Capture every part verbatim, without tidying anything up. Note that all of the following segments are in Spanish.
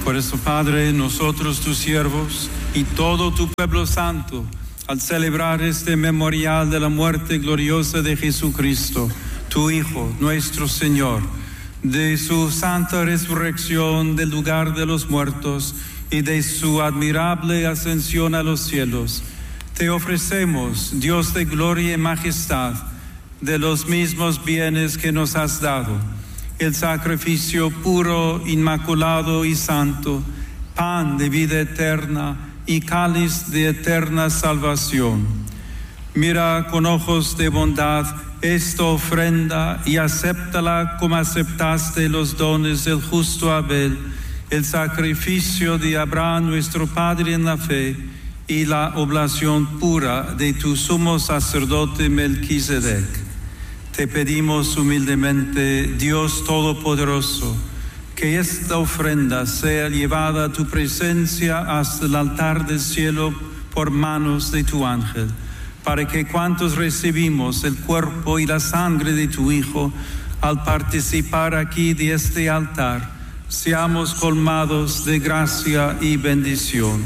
Por eso, Padre, nosotros tus siervos y todo tu pueblo santo, al celebrar este memorial de la muerte gloriosa de Jesucristo, tu Hijo, nuestro Señor, de su santa resurrección del lugar de los muertos y de su admirable ascensión a los cielos, te ofrecemos, Dios de gloria y majestad, de los mismos bienes que nos has dado, el sacrificio puro, inmaculado y santo, pan de vida eterna y cáliz de eterna salvación. Mira con ojos de bondad esta ofrenda y acéptala como aceptaste los dones del justo Abel, el sacrificio de Abraham nuestro Padre en la fe y la oblación pura de tu sumo sacerdote Melquisedec. Te pedimos humildemente, Dios Todopoderoso, que esta ofrenda sea llevada a tu presencia hasta el altar del cielo por manos de tu ángel, para que cuantos recibimos el cuerpo y la sangre de tu Hijo, al participar aquí de este altar, seamos colmados de gracia y bendición.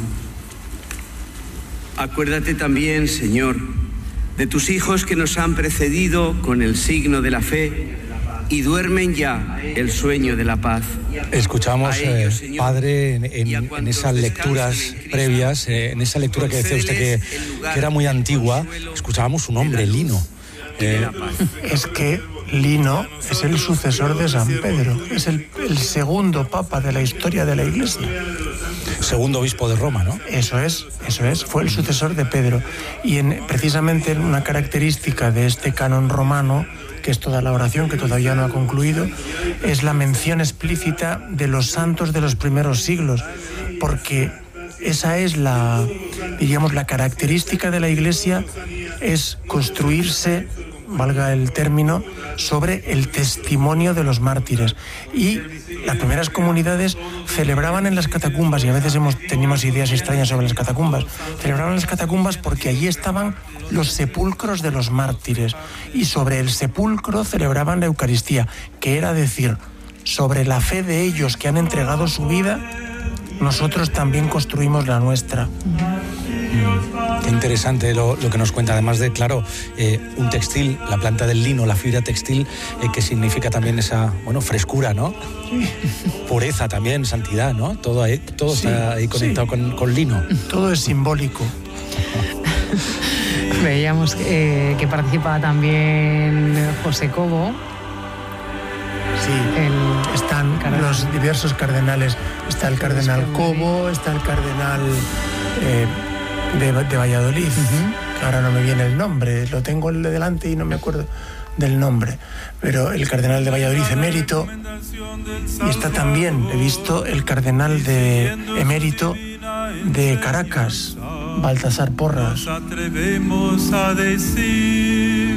Acuérdate también, Señor, de tus hijos que nos han precedido con el signo de la fe y duermen ya el sueño de la paz. Escuchamos, eh, Padre, en, en, en esas lecturas previas, eh, en esa lectura que decía usted que, que era muy antigua, escuchábamos su nombre, Lino. Eh, es que Lino es el sucesor de San Pedro, es el, el segundo papa de la historia de la Iglesia. Segundo obispo de Roma, ¿no? Eso es, eso es, fue el sucesor de Pedro. Y en, precisamente una característica de este canon romano, que es toda la oración, que todavía no ha concluido, es la mención explícita de los santos de los primeros siglos, porque esa es la, diríamos, la característica de la Iglesia, es construirse, valga el término, sobre el testimonio de los mártires. Y las primeras comunidades celebraban en las catacumbas, y a veces hemos, tenemos ideas extrañas sobre las catacumbas, celebraban en las catacumbas porque allí estaban los sepulcros de los mártires, y sobre el sepulcro celebraban la Eucaristía, que era decir, sobre la fe de ellos que han entregado su vida, nosotros también construimos la nuestra. Qué interesante lo, lo que nos cuenta, además de, claro, eh, un textil, la planta del lino, la fibra textil, eh, que significa también esa, bueno, frescura, ¿no? Sí. Pureza también, santidad, ¿no? Todo, ahí, todo sí, está ahí conectado sí. con, con lino. Todo es simbólico. Veíamos eh, que participaba también José Cobo. Sí, el, están cardenal. Los diversos cardenales. Está el cardenal Cobo, está el cardenal eh, de, de Valladolid, uh-huh. que ahora no me viene el nombre, lo tengo delante y no me acuerdo del nombre, pero el cardenal de Valladolid emérito, y está también, he visto, el cardenal de emérito de Caracas, Baltasar Porras. Atrevemos a decir.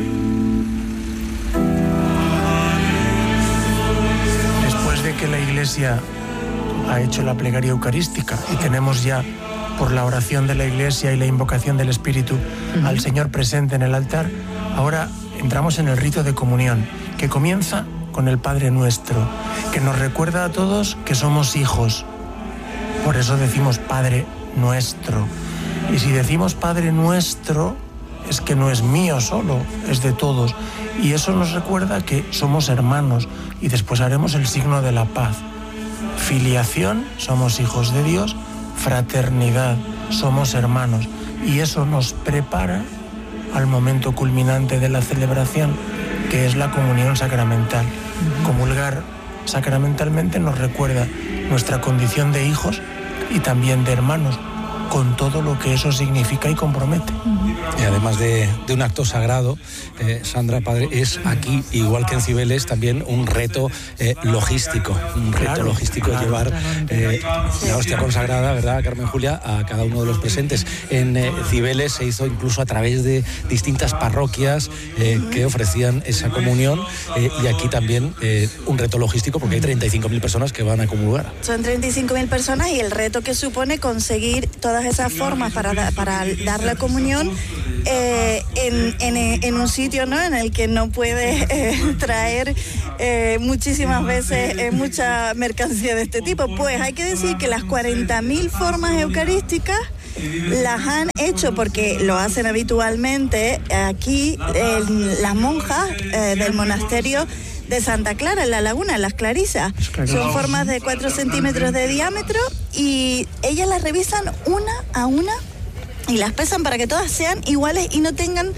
Después de que la Iglesia ha hecho la plegaria eucarística y tenemos ya, por la oración de la Iglesia y la invocación del Espíritu, uh-huh. al Señor presente en el altar, ahora entramos en el rito de comunión, que comienza con el Padre Nuestro, que nos recuerda a todos que somos hijos. Por eso decimos Padre Nuestro. Y si decimos Padre Nuestro, es que no es mío solo, es de todos. Y eso nos recuerda que somos hermanos. Y después haremos el signo de la paz. Filiación, somos hijos de Dios. Fraternidad, somos hermanos. Y eso nos prepara al momento culminante de la celebración, que es la comunión sacramental. Comulgar sacramentalmente nos recuerda nuestra condición de hijos y también de hermanos, con todo lo que eso significa y compromete. Y además de, de un acto sagrado, eh, Sandra, Padre, es aquí, igual que en Cibeles, también un reto eh, logístico, un reto claro, logístico claro, llevar eh, la hostia consagrada, ¿verdad, Carmen Julia?, a cada uno de los presentes. En eh, Cibeles se hizo incluso a través de distintas parroquias eh, que ofrecían esa comunión, eh, y aquí también eh, un reto logístico, porque hay treinta y cinco mil personas que van a comulgar. Son treinta y cinco mil personas y el reto que supone conseguir toda todas esas formas para, da, para dar la comunión eh, en, en, en un sitio, ¿no?, en el que no puedes eh, traer eh, muchísimas veces eh, mucha mercancía de este tipo. Pues hay que decir que las cuarenta mil formas eucarísticas las han hecho, porque lo hacen habitualmente aquí en las monjas eh, del monasterio de Santa Clara, en La Laguna, en las Clarisas. Son formas de cuatro centímetros de diámetro y ellas las revisan una a una y las pesan para que todas sean iguales y no tengan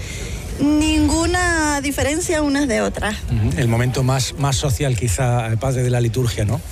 ninguna diferencia unas de otras. El momento más, más social, quizá, padre, de la liturgia, ¿no?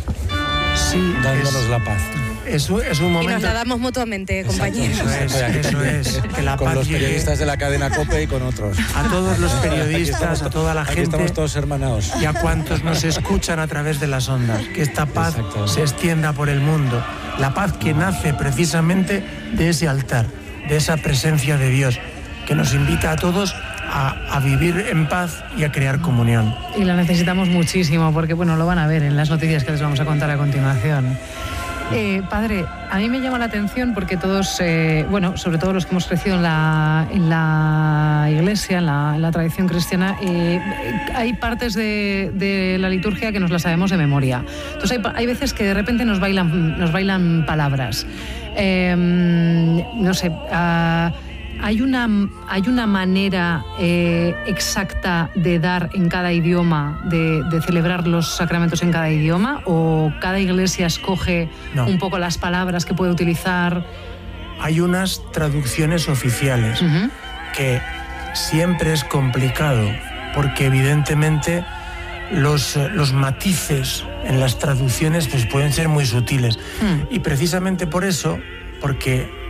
Sí. Dándonos es, la paz. Es, es un momento... Y nos la damos mutuamente, compañeros. Eso es, eso es. Que la con paz los llegue periodistas de la cadena COPE y con otros. A todos los periodistas, estamos, a toda la aquí gente. Estamos todos hermanados. Y a cuantos nos escuchan a través de las ondas. Que esta paz se extienda por el mundo. La paz que nace precisamente de ese altar, de esa presencia de Dios, que nos invita a todos a, a vivir en paz y a crear comunión. Y la necesitamos muchísimo, porque bueno, lo van a ver en las noticias que les vamos a contar a continuación. Eh, padre, a mí me llama la atención porque todos, eh, bueno, sobre todo los que hemos crecido en la, en la iglesia, en la, en la tradición cristiana, eh, hay partes de, de la liturgia que nos las sabemos de memoria. Entonces hay, hay veces que de repente nos bailan, nos bailan palabras. Eh, no sé, uh, ¿hay una, hay una manera eh, exacta de dar en cada idioma, de, de celebrar los sacramentos en cada idioma? ¿O cada iglesia escoge no. un poco las palabras que puede utilizar? Hay unas traducciones oficiales uh-huh. que siempre es complicado, porque evidentemente los, los matices en las traducciones pues, pueden ser muy sutiles. Uh-huh. Y precisamente por eso, porque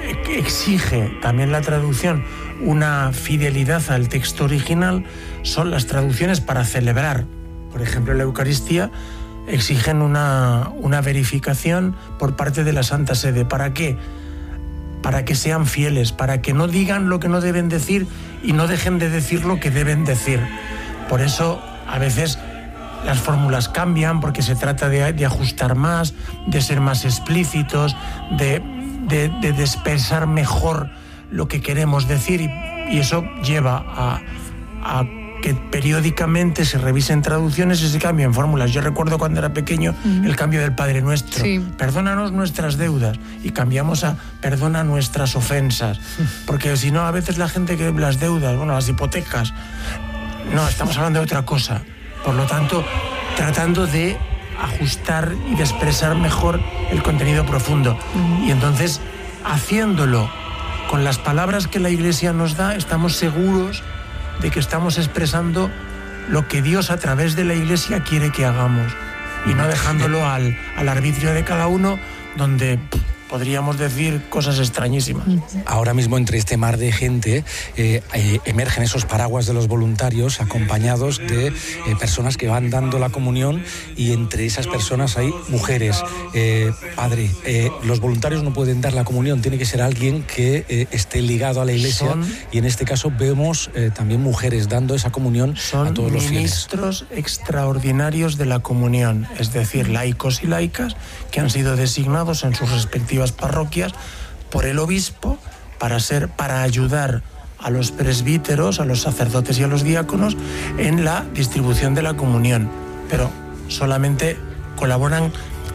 exige también la traducción una fidelidad al texto original, son las traducciones para celebrar. Por ejemplo, la Eucaristía exigen una, una verificación por parte de la Santa Sede. ¿Para qué? Para que sean fieles, para que no digan lo que no deben decir y no dejen de decir lo que deben decir. Por eso, a veces las fórmulas cambian, porque se trata de, de ajustar más, de ser más explícitos, de... De, de expresar mejor lo que queremos decir y, y eso lleva a, a que periódicamente se revisen traducciones y se cambien fórmulas. Yo recuerdo cuando era pequeño uh-huh. el cambio del Padre Nuestro. Sí. Perdónanos nuestras deudas y cambiamos a perdona nuestras ofensas. Porque si no, a veces la gente que las deudas, bueno, las hipotecas, no, estamos hablando de otra cosa. Por lo tanto, tratando de ajustar y de expresar mejor el contenido profundo. Uh-huh. Y entonces, haciéndolo con las palabras que la Iglesia nos da, estamos seguros de que estamos expresando lo que Dios a través de la Iglesia quiere que hagamos y no dejándolo al, al arbitrio de cada uno, donde podríamos decir cosas extrañísimas. Ahora mismo, entre este mar de gente, eh, eh, emergen esos paraguas de los voluntarios acompañados de eh, personas que van dando la comunión, y entre esas personas hay mujeres. Eh, padre, eh, los voluntarios no pueden dar la comunión, tiene que ser alguien que eh, esté ligado a la Iglesia. Son, y en este caso vemos eh, también mujeres dando esa comunión a todos los fieles. Son ministros extraordinarios de la comunión, es decir, laicos y laicas que han sido designados en sus respectivas parroquias por el obispo para ser para ayudar a los presbíteros, a los sacerdotes y a los diáconos en la distribución de la comunión, pero solamente colaboran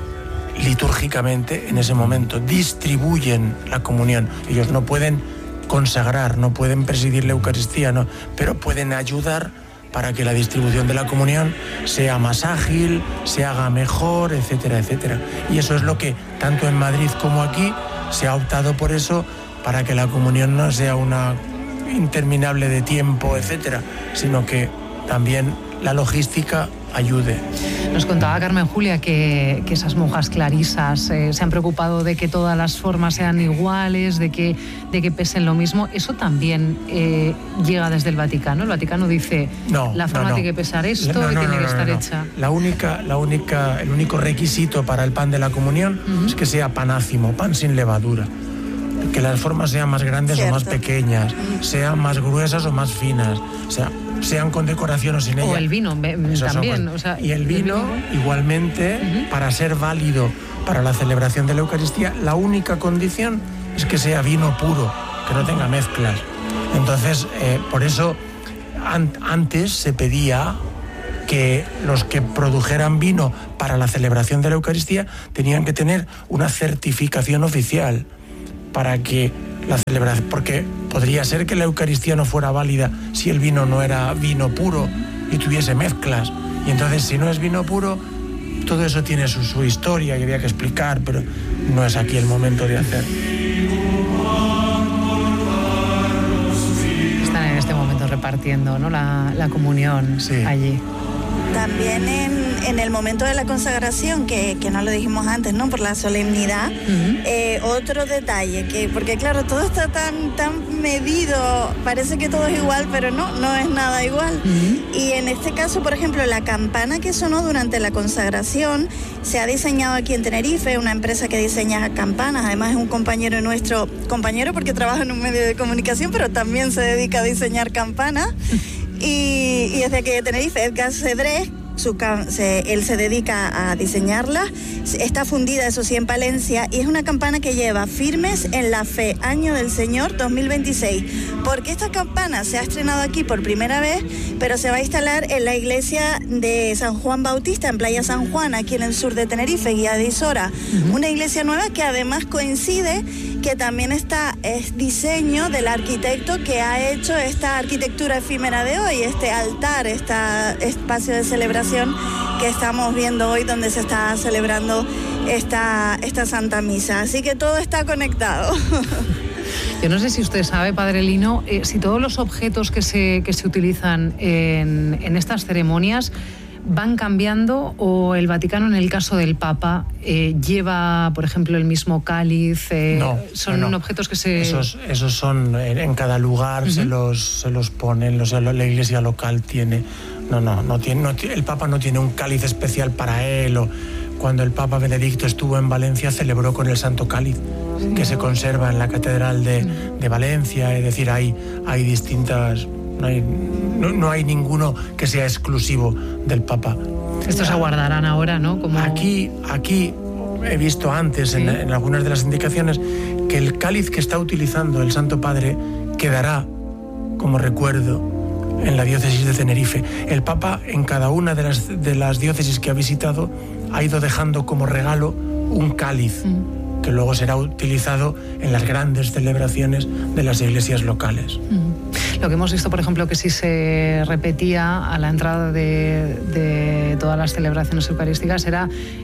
litúrgicamente en ese momento, distribuyen la comunión. Ellos no pueden consagrar, no pueden presidir la Eucaristía, no, pero pueden ayudar para que la distribución de la comunión sea más ágil, se haga mejor, etcétera, etcétera. Y eso es lo que, tanto en Madrid como aquí, se ha optado por eso, para que la comunión no sea una interminable de tiempo, etcétera, sino que también la logística ayude. Nos contaba Carmen Julia que, que esas monjas clarisas eh, se han preocupado de que todas las formas sean iguales, de que, de que pesen lo mismo. Eso también eh, llega desde el Vaticano. El Vaticano dice, no, la forma no, no. tiene que pesar esto no, no, y tiene no, no, que estar no, no. hecha. La única, la única, el único requisito para el pan de la comunión uh-huh. es que sea panácimo, pan sin levadura. Que las formas sean más grandes Cierto. o más pequeñas, sean más gruesas o más finas. O sea, sean con decoración o sin ella. O el vino Eso también. O sea, y el vino, el vino igualmente, uh-huh. para ser válido para la celebración de la Eucaristía, la única condición es que sea vino puro, que no tenga mezclas. Entonces, eh, por eso an- antes se pedía que los que produjeran vino para la celebración de la Eucaristía tenían que tener una certificación oficial para que la celebración, porque podría ser que la Eucaristía no fuera válida si el vino no era vino puro y tuviese mezclas. Y entonces, si no es vino puro, todo eso tiene su, su historia y había que explicar, pero no es aquí el momento de hacer. Están en este momento repartiendo, ¿no?, la, la comunión, sí, allí. También en, en el momento de la consagración, que, que no lo dijimos antes, ¿no?, por la solemnidad, uh-huh. eh, otro detalle, que porque claro, todo está tan, tan medido, parece que todo es igual, pero no, no es nada igual. Uh-huh. Y en este caso, por ejemplo, la campana que sonó durante la consagración se ha diseñado aquí en Tenerife, una empresa que diseña campanas, además es un compañero nuestro, compañero porque trabaja en un medio de comunicación, pero también se dedica a diseñar campanas. Y, y desde que Tenerife, Edgar Cedrés, su, se, él se dedica a diseñarla, está fundida, eso sí, en Palencia, y es una campana que lleva Firmes en la Fe, Año del Señor dos mil veintiséis, porque esta campana se ha estrenado aquí por primera vez, pero se va a instalar en la iglesia de San Juan Bautista, en Playa San Juan, aquí en el sur de Tenerife, Guía de Isora, uh-huh. una iglesia nueva que además coincide que también está, es diseño del arquitecto que ha hecho esta arquitectura efímera de hoy, este altar, este espacio de celebración que estamos viendo hoy, donde se está celebrando esta, esta Santa Misa. Así que todo está conectado. Yo no sé si usted sabe, Padre Lino, eh, si todos los objetos que se, que se utilizan en, en estas ceremonias van cambiando, o el Vaticano, en el caso del Papa, eh, lleva, por ejemplo, el mismo cáliz. Eh, no, son no, no. objetos que se... Esos, esos son, en cada lugar uh-huh. se, los, se los ponen, o sea, la iglesia local tiene... No, no, no tiene, no, el Papa no tiene un cáliz especial para él. O cuando el Papa Benedicto estuvo en Valencia, celebró con el Santo Cáliz, sí. que se conserva en la Catedral de, de Valencia. Es decir, hay, hay distintas... No hay, no, no hay ninguno que sea exclusivo del Papa. Estos se guardarán ahora, ¿no? Como... Aquí, aquí he visto antes, ¿sí? en, en algunas de las indicaciones, que el cáliz que está utilizando el Santo Padre quedará como recuerdo en la diócesis de Tenerife. El Papa, en cada una de las, de las diócesis que ha visitado, ha ido dejando como regalo un cáliz, mm. que luego será utilizado en las grandes celebraciones de las iglesias locales. Mm. Lo que hemos visto, por ejemplo, que sí se repetía a la entrada de, de todas las celebraciones eucarísticas era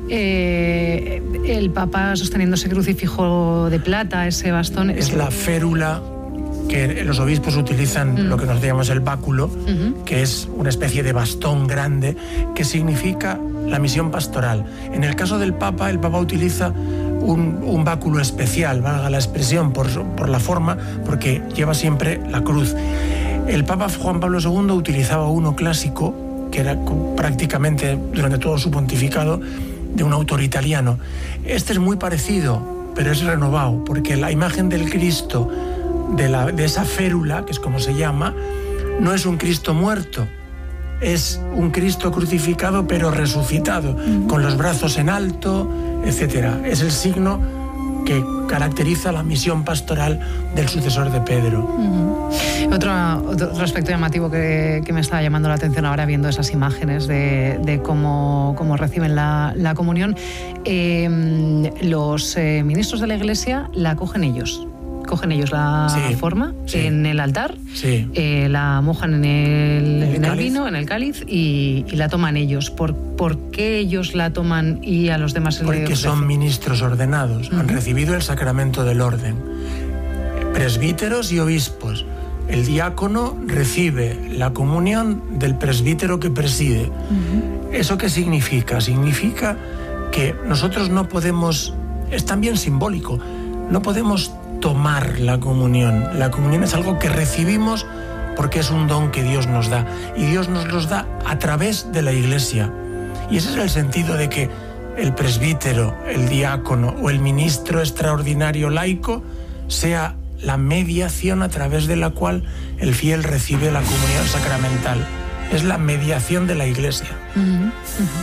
eh, el Papa sosteniendo ese crucifijo de plata, ese bastón. Es la férula que los obispos utilizan, mm. lo que nos llamamos el báculo, uh-huh. que es una especie de bastón grande que significa la misión pastoral. En el caso del Papa, el Papa utiliza un, un báculo especial, valga la expresión, por, por la forma, porque lleva siempre la cruz. El Papa Juan Pablo segundo utilizaba uno clásico, que era prácticamente durante todo su pontificado, de un autor italiano. Este es muy parecido, pero es renovado, porque la imagen del Cristo, de, la, de esa férula, que es como se llama, no es un Cristo muerto, es un Cristo crucificado pero resucitado, mm. con los brazos en alto, etcétera. Es el signo que caracteriza la misión pastoral del sucesor de Pedro. Mm. Otro, otro aspecto llamativo que, que me estaba llamando la atención ahora viendo esas imágenes de, de cómo, cómo reciben la, la comunión, eh, los eh, ministros de la Iglesia la acogen ellos. Cogen ellos la sí, forma sí. en el altar, sí. eh, la mojan en el, ¿El, en el vino, en el cáliz, y, y la toman ellos. ¿Por, ¿Por qué ellos la toman y a los demás se les ofrece? Porque son ministros ordenados, uh-huh. han recibido el sacramento del orden. Presbíteros y obispos. El diácono recibe la comunión del presbítero que preside. Uh-huh. ¿Eso qué significa? Significa que nosotros no podemos, es también simbólico, no podemos tomar la comunión. La comunión es algo que recibimos porque es un don que Dios nos da, y Dios nos los da a través de la Iglesia. Y ese es el sentido de que el presbítero, el diácono o el ministro extraordinario laico sea la mediación a través de la cual el fiel recibe la comunión sacramental. Es la mediación de la Iglesia. Uh-huh, uh-huh.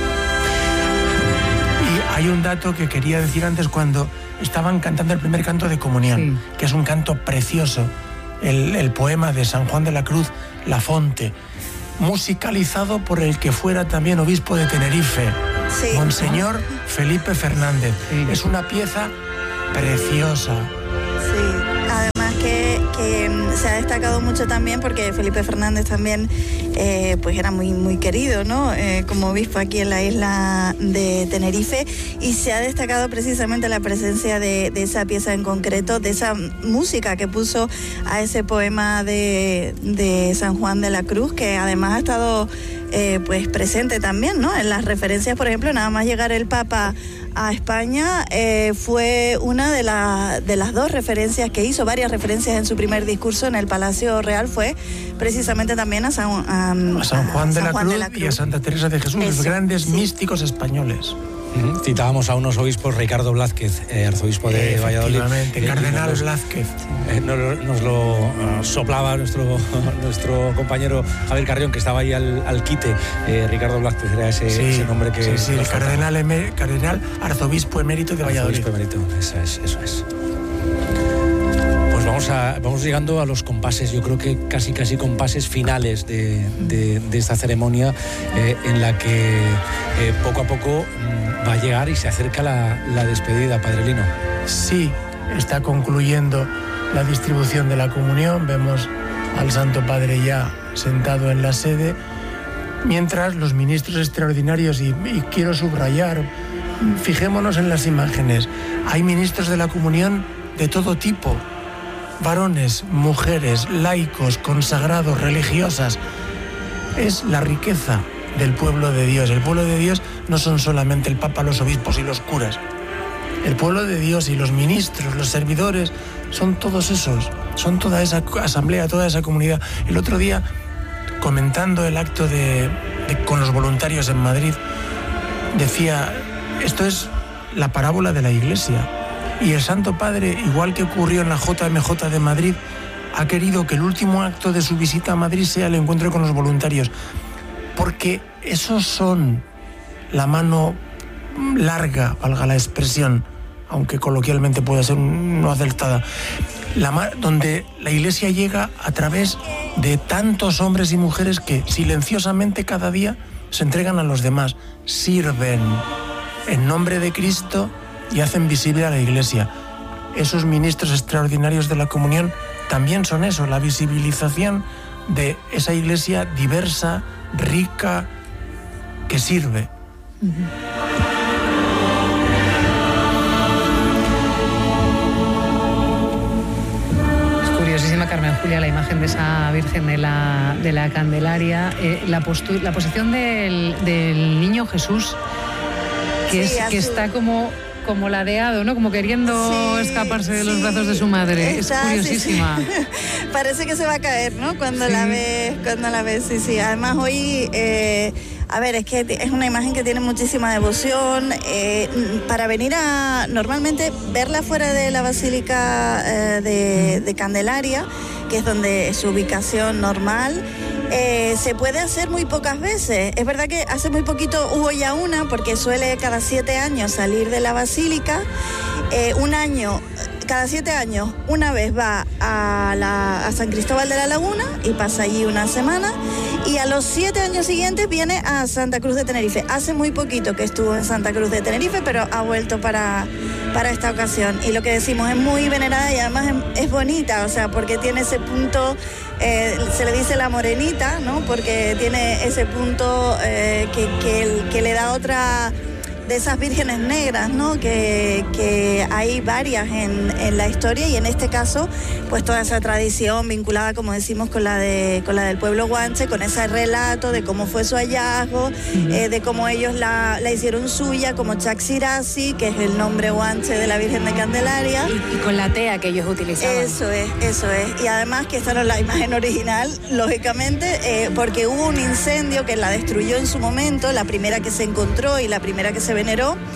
Y hay un dato que quería decir antes cuando estaban cantando el primer canto de comunión, sí. que es un canto precioso, el, el poema de San Juan de la Cruz, La Fonte, musicalizado por el que fuera también obispo de Tenerife, sí. Monseñor Felipe Fernández. Sí. Es una pieza preciosa. Sí, además que, que se ha destacado mucho también porque Felipe Fernández también eh, pues era muy, muy querido, ¿no? Eh, como obispo aquí en la isla de Tenerife, y se ha destacado precisamente la presencia de, de esa pieza en concreto, de esa música que puso a ese poema de, de San Juan de la Cruz, que además ha estado eh, pues presente también, ¿no? En las referencias, por ejemplo, nada más llegar el Papa a España, eh, fue una de, la, de las dos referencias que hizo, varias referencias en su primer discurso en el Palacio Real, fue precisamente también a San, a, a San Juan, a de, San la Juan de la Cruz y a Santa Teresa de Jesús, Eso, los grandes sí. místicos españoles. Uh-huh. Citábamos a unos obispos, Ricardo Blázquez, eh, arzobispo de Valladolid. Efectivamente, Cardenal nos, Blázquez. Eh, nos, nos lo uh, soplaba nuestro, nuestro compañero Javier Carrión, que estaba ahí al, al quite. Eh, Ricardo Blázquez era ese, sí, ese nombre que... Sí, sí, el cardenal, emer, cardenal arzobispo emérito de Valladolid. Arzobispo emérito, eso es, eso es. Pues vamos, a, vamos llegando a los compases, yo creo que casi casi compases finales de, de, de esta ceremonia, eh, en la que eh, poco a poco va a llegar y se acerca la, la despedida, Padre Lino. Sí, está concluyendo la distribución de la comunión, vemos al Santo Padre ya sentado en la sede, mientras los ministros extraordinarios, y, y quiero subrayar, fijémonos en las imágenes, hay ministros de la comunión de todo tipo, varones, mujeres, laicos, consagrados, religiosas. Es la riqueza del pueblo de Dios. El pueblo de Dios no son solamente el Papa, los obispos y los curas. El pueblo de Dios y los ministros, los servidores, son todos esos, son toda esa asamblea, toda esa comunidad. El otro día, comentando el acto de, de, con los voluntarios en Madrid, decía, esto es la parábola de la Iglesia. Y el Santo Padre, igual que ocurrió en la J M J de Madrid, ha querido que el último acto de su visita a Madrid sea el encuentro con los voluntarios. Porque esos son la mano larga, valga la expresión, aunque coloquialmente pueda ser no acertada, la, donde la Iglesia llega a través de tantos hombres y mujeres que silenciosamente cada día se entregan a los demás, sirven en nombre de Cristo y hacen visible a la Iglesia. Esos ministros extraordinarios de la comunión también son eso, la visibilización de esa Iglesia diversa, rica, que sirve. Uh-huh. Es curiosísima, Carmen Julia, la imagen de esa Virgen de la, de la Candelaria, eh, la, postu- la posición del, del niño Jesús, que, sí, es, que está como... como ladeado, ¿no? Como queriendo sí, escaparse de los sí, brazos de su madre. Está, es curiosísima. Sí, sí. Parece que se va a caer, ¿no? Cuando sí. la ves, cuando la ves, sí, sí. Además hoy, eh, a ver, es que es una imagen que tiene muchísima devoción. Eh, para venir a, normalmente, verla fuera de la Basílica eh, de, de Candelaria, que es donde es su ubicación normal, Eh, se puede hacer muy pocas veces. Es verdad que hace muy poquito hubo ya una, porque suele cada siete años salir de la basílica. Eh, un año, cada siete años, una vez va a, la, a San Cristóbal de la Laguna y pasa allí una semana. Y a los siete años siguientes viene a Santa Cruz de Tenerife. Hace muy poquito que estuvo en Santa Cruz de Tenerife, pero ha vuelto para, para esta ocasión. Y lo que decimos, es muy venerada y además es, es bonita, o sea, porque tiene ese punto... Eh, se le dice la morenita, ¿no? Porque tiene ese punto eh, que, que, que le da otra de esas vírgenes negras, ¿no? Que, que hay varias en, en la historia, y en este caso, pues toda esa tradición vinculada, como decimos, con la de con la del pueblo guanche, con ese relato de cómo fue su hallazgo, uh-huh. eh, de cómo ellos la, la hicieron suya, como Chaxirasi, que es el nombre guanche de la Virgen de Candelaria. Y, y con la tea que ellos utilizaban. Eso es, eso es. Y además que esta no es la imagen original, lógicamente, eh, porque hubo un incendio que la destruyó en su momento, la primera que se encontró y la primera que se veneró,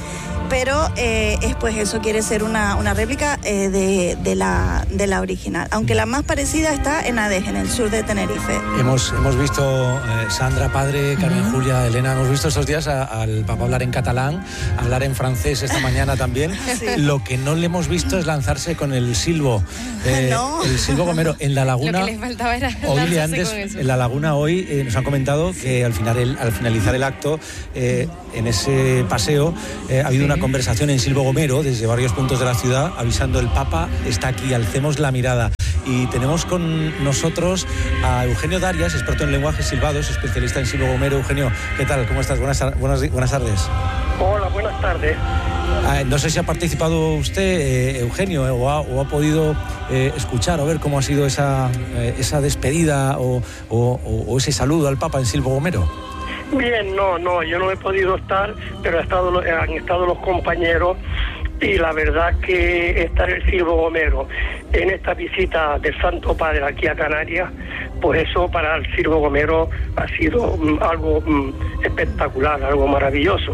pero eh, es pues eso, quiere ser una, una réplica eh, de, de, la, de la original, aunque la más parecida está en Adeje, en el sur de Tenerife. Hemos, hemos visto, eh, Sandra, padre, Carmen, uh-huh. Julia, Elena, hemos visto estos días a, al Papa hablar en catalán, hablar en francés esta mañana también. Sí. Lo que no le hemos visto es lanzarse con el silbo, eh, no. el silbo gomero en la laguna. Lo que les faltaba era hoy antes, en la laguna hoy eh, nos han comentado que al, final el, al finalizar el acto, eh, en ese paseo, eh, ha habido sí. una conversación en silbo gomero desde varios puntos de la ciudad, avisando el Papa está aquí, alcemos la mirada. Y tenemos con nosotros a Eugenio Darias, experto en lenguajes silbados, especialista en silbo gomero. Eugenio, ¿qué tal? ¿Cómo estás? Buenas, buenas, buenas tardes. Hola, buenas tardes. Ah, no sé si ha participado usted, eh, Eugenio, eh, o, ha, o ha podido eh, escuchar o ver cómo ha sido esa, eh, esa despedida o, o, o ese saludo al Papa en silbo gomero. Bien, no, no, yo no he podido estar, pero han estado, han estado los compañeros. Y la verdad que estar el silbo gomero en esta visita del Santo Padre aquí a Canarias, pues eso para el silbo gomero ha sido um, algo um, espectacular, algo maravilloso.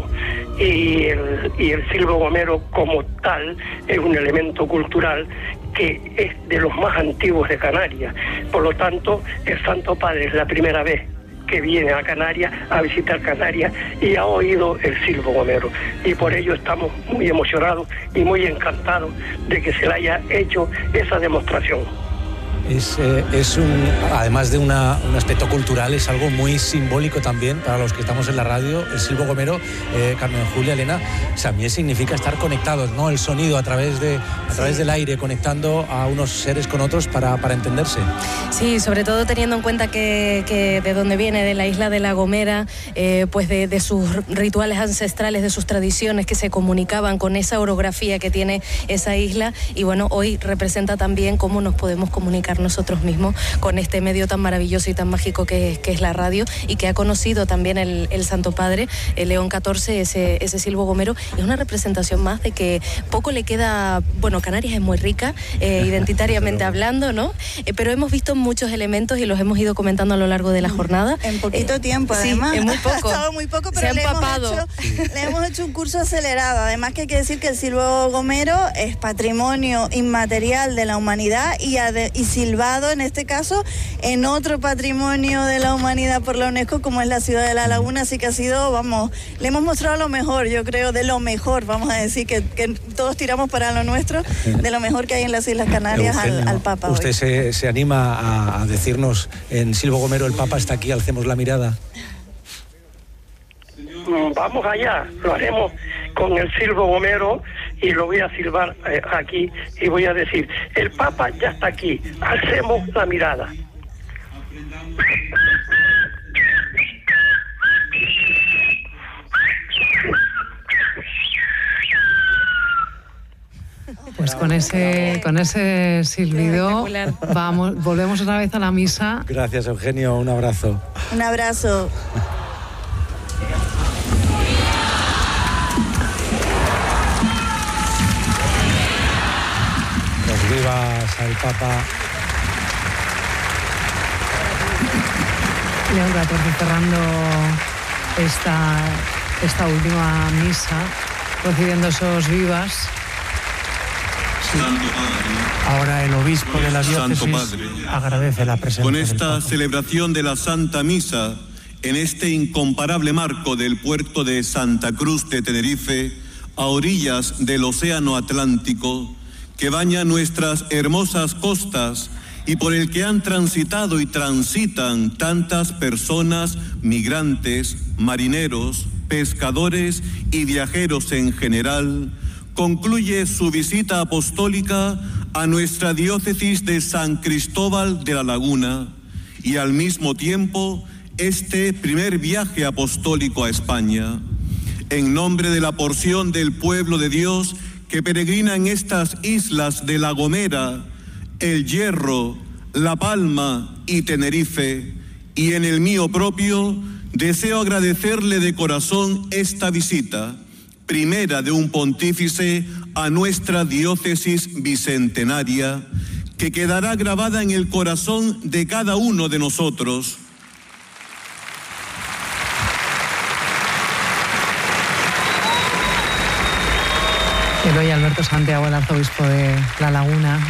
Y el, y el silbo gomero como tal es un elemento cultural que es de los más antiguos de Canarias. Por lo tanto, el Santo Padre es la primera vez que viene a Canarias, a visitar Canarias, y ha oído el silbo gomero. Y por ello estamos muy emocionados y muy encantados de que se le haya hecho esa demostración. Es, eh, es un, además de una, un aspecto cultural, es algo muy simbólico también para los que estamos en la radio. El silbo gomero, eh, Carmen, Julia, Elena, también significa estar conectados, ¿no? El sonido a través de a través sí. del aire, conectando a unos seres con otros para, para entenderse. Sí, sobre todo teniendo en cuenta que, que de donde viene, de la isla de La Gomera, eh, pues de, de sus rituales ancestrales, de sus tradiciones que se comunicaban con esa orografía que tiene esa isla, y bueno, hoy representa también cómo nos podemos comunicar nosotros mismos con este medio tan maravilloso y tan mágico que, que es la radio, y que ha conocido también el, el Santo Padre, el León catorce, ese, ese silbo gomero. Es una representación más de que poco le queda. Bueno, Canarias es muy rica, eh, identitariamente hablando, ¿no? Eh, pero hemos visto muchos elementos y los hemos ido comentando a lo largo de la jornada. En poquito eh, tiempo, además. Sí, en muy poco. Ha estado muy poco, pero Se han le, hemos papado. hecho, le hemos hecho un curso acelerado. Además que hay que decir que el silbo gomero es patrimonio inmaterial de la humanidad y, ade- y silbado, en este caso, en otro patrimonio de la humanidad por la UNESCO, como es la ciudad de La Laguna. Así que ha sido, vamos, le hemos mostrado lo mejor, yo creo, de lo mejor, vamos a decir, que, que todos tiramos para lo nuestro, de lo mejor que hay en las Islas Canarias. Eugenio, al, al Papa. ¿Usted se, se anima a, a decirnos en silbo gomero, el Papa está aquí, alcemos la mirada? Vamos allá, lo haremos con el silbo gomero y lo voy a silbar eh, aquí y voy a decir, el Papa ya está aquí, alcemos la mirada. Pues con ese, con ese silbido vamos, volvemos otra vez a la misa. Gracias, Eugenio, un abrazo. Un abrazo. Los vivas al Papa. León catorce cerrando esta, esta última misa, recibiendo esos vivas. Ahora el obispo de la diócesis Santo Padre, agradece la presencia. Con esta celebración de la Santa Misa, en este incomparable marco del puerto de Santa Cruz de Tenerife, a orillas del Océano Atlántico, que baña nuestras hermosas costas y por el que han transitado y transitan tantas personas, migrantes, marineros, pescadores y viajeros en general, concluye su visita apostólica a nuestra diócesis de San Cristóbal de la Laguna y al mismo tiempo este primer viaje apostólico a España. En nombre de la porción del pueblo de Dios que peregrina en estas islas de La Gomera, El Hierro, La Palma y Tenerife, y en el mío propio, deseo agradecerle de corazón esta visita, primera de un pontífice a nuestra diócesis bicentenaria, que quedará grabada en el corazón de cada uno de nosotros. Eloy Alberto Santiago, el arzobispo de La Laguna.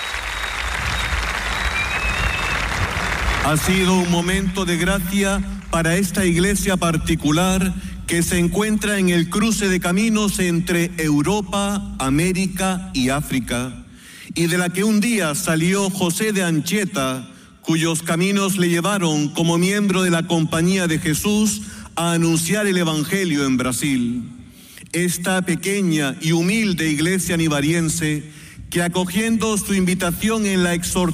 Ha sido un momento de gracia para esta iglesia particular que se encuentra en el cruce de caminos entre Europa, América y África, y de la que un día salió José de Anchieta, cuyos caminos le llevaron como miembro de la Compañía de Jesús a anunciar el Evangelio en Brasil. Esta pequeña y humilde iglesia nivariense, que acogiendo su invitación en la exhortación